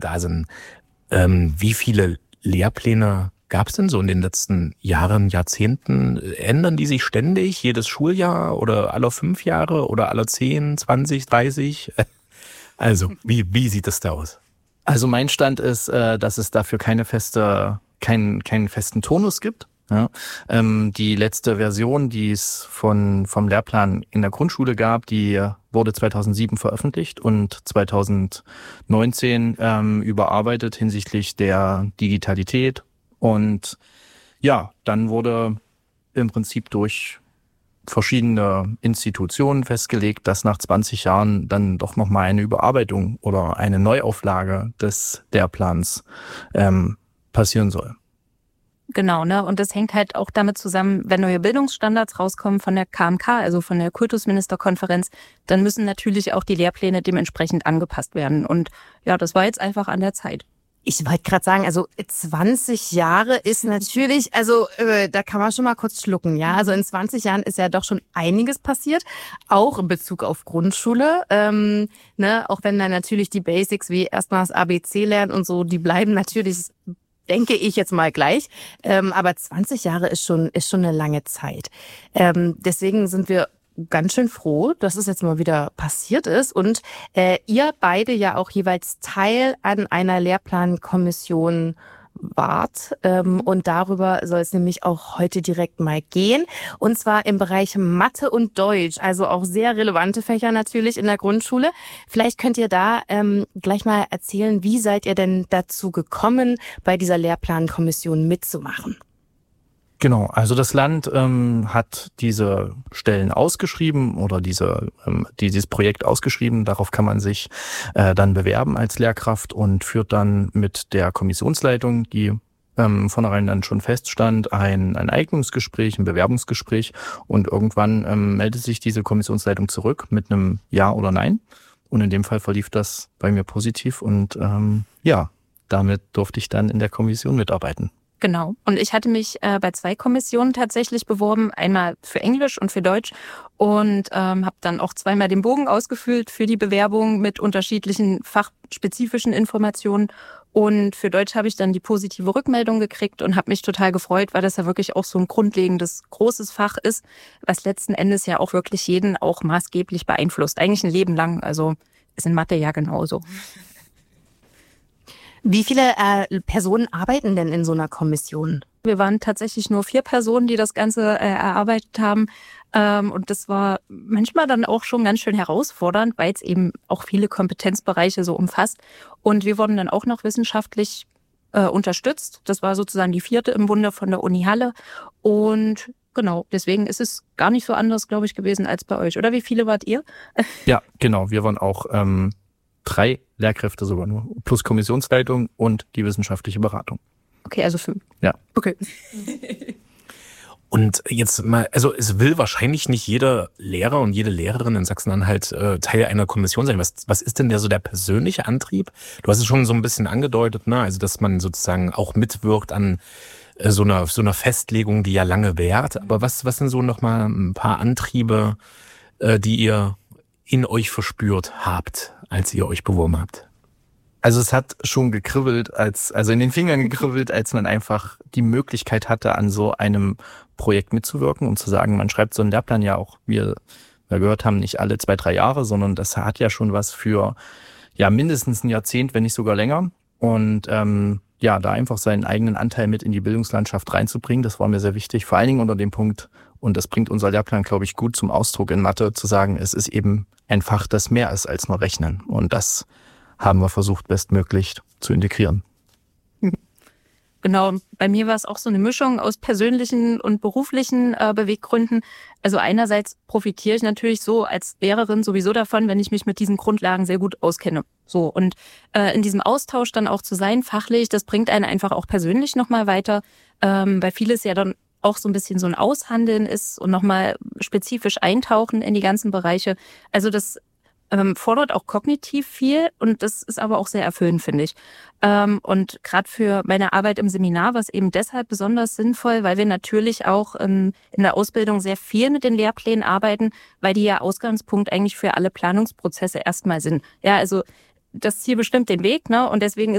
da sind. Wie viele Lehrpläne gab es denn so in den letzten Jahren, Jahrzehnten? Ändern die sich ständig, jedes Schuljahr oder alle 5 Jahre oder alle 10, 20, 30? Also, wie sieht das da aus? Also mein Stand ist, dass es dafür keinen festen Tonus gibt. Ja. Die letzte Version, die es vom Lehrplan in der Grundschule gab, die wurde 2007 veröffentlicht und 2019 überarbeitet hinsichtlich der Digitalität. Und ja, dann wurde im Prinzip durch verschiedene Institutionen festgelegt, dass nach 20 Jahren dann doch nochmal eine Überarbeitung oder eine Neuauflage des Lehrplans passieren soll. Genau, ne? Und das hängt halt auch damit zusammen, wenn neue Bildungsstandards rauskommen von der KMK, also von der Kultusministerkonferenz, dann müssen natürlich auch die Lehrpläne dementsprechend angepasst werden. Und ja, das war jetzt einfach an der Zeit. Ich wollte gerade sagen, also 20 Jahre ist natürlich, also da kann man schon mal kurz schlucken, ja. Also in 20 Jahren ist ja doch schon einiges passiert, auch in Bezug auf Grundschule. Ne? Auch wenn dann natürlich die Basics wie erstmal das ABC lernen und so, die bleiben natürlich, denke ich jetzt mal gleich. Aber 20 Jahre ist schon eine lange Zeit. Deswegen sind wir ganz schön froh, dass es jetzt mal wieder passiert ist und ihr beide ja auch jeweils Teil an einer Lehrplankommission wart. Und darüber soll es nämlich auch heute direkt mal gehen. Und zwar im Bereich Mathe und Deutsch, also auch sehr relevante Fächer natürlich in der Grundschule. Vielleicht könnt ihr da gleich mal erzählen, wie seid ihr denn dazu gekommen, bei dieser Lehrplankommission mitzumachen? Genau, also das Land hat diese Stellen ausgeschrieben oder dieses Projekt ausgeschrieben. Darauf kann man sich dann bewerben als Lehrkraft und führt dann mit der Kommissionsleitung, die vornherein dann schon feststand, ein Eignungsgespräch, ein Bewerbungsgespräch und irgendwann meldet sich diese Kommissionsleitung zurück mit einem Ja oder Nein. Und in dem Fall verlief das bei mir positiv und damit durfte ich dann in der Kommission mitarbeiten. Genau. Und ich hatte mich bei 2 Kommissionen tatsächlich beworben, einmal für Englisch und für Deutsch und habe dann auch zweimal den Bogen ausgefüllt für die Bewerbung mit unterschiedlichen fachspezifischen Informationen. Und für Deutsch habe ich dann die positive Rückmeldung gekriegt und habe mich total gefreut, weil das ja wirklich auch so ein grundlegendes, großes Fach ist, was letzten Endes ja auch wirklich jeden auch maßgeblich beeinflusst. Eigentlich ein Leben lang. Also ist in Mathe ja genauso. Wie viele Personen arbeiten denn in so einer Kommission? Wir waren tatsächlich nur 4 Personen, die das Ganze erarbeitet haben. Und das war manchmal dann auch schon ganz schön herausfordernd, weil es eben auch viele Kompetenzbereiche so umfasst. Und wir wurden dann auch noch wissenschaftlich unterstützt. Das war sozusagen die 4. im Bunde von der Uni Halle. Und genau, deswegen ist es gar nicht so anders, glaube ich, gewesen als bei euch. Oder wie viele wart ihr? Ja, genau. Wir waren auch 3 Lehrkräfte sogar nur, plus Kommissionsleitung und die wissenschaftliche Beratung. Okay, also 5. Ja. Okay. Und jetzt mal, also es will wahrscheinlich nicht jeder Lehrer und jede Lehrerin in Sachsen-Anhalt Teil einer Kommission sein. Was ist denn der persönliche Antrieb? Du hast es schon so ein bisschen angedeutet, ne? Also dass man sozusagen auch mitwirkt an so einer Festlegung, die ja lange währt. Aber was sind so noch mal ein paar Antriebe, die ihr in euch verspürt habt, als ihr euch beworben habt? Also es hat schon gekribbelt, also in den Fingern gekribbelt, als man einfach die Möglichkeit hatte, an so einem Projekt mitzuwirken und zu sagen, man schreibt so einen Lehrplan ja auch, wie wir gehört haben, nicht alle 2, 3 Jahre, sondern das hat ja schon was für mindestens ein Jahrzehnt, wenn nicht sogar länger. Und da einfach seinen eigenen Anteil mit in die Bildungslandschaft reinzubringen, das war mir sehr wichtig, vor allen Dingen unter dem Punkt, und das bringt unser Lehrplan, glaube ich, gut zum Ausdruck in Mathe, zu sagen, es ist eben ein Fach, das mehr ist als nur Rechnen. Und das haben wir versucht, bestmöglich zu integrieren. Genau, bei mir war es auch so eine Mischung aus persönlichen und beruflichen Beweggründen. Also einerseits profitiere ich natürlich so als Lehrerin sowieso davon, wenn ich mich mit diesen Grundlagen sehr gut auskenne. So, und in diesem Austausch dann auch zu sein, fachlich, das bringt einen einfach auch persönlich nochmal weiter, weil vieles ja dann auch so ein bisschen so ein Aushandeln ist und nochmal spezifisch eintauchen in die ganzen Bereiche. Also das fordert auch kognitiv viel und das ist aber auch sehr erfüllend, finde ich. Und gerade für meine Arbeit im Seminar war es eben deshalb besonders sinnvoll, weil wir natürlich auch in der Ausbildung sehr viel mit den Lehrplänen arbeiten, weil die ja Ausgangspunkt eigentlich für alle Planungsprozesse erstmal sind. Ja, also das Ziel bestimmt den Weg, ne? Und deswegen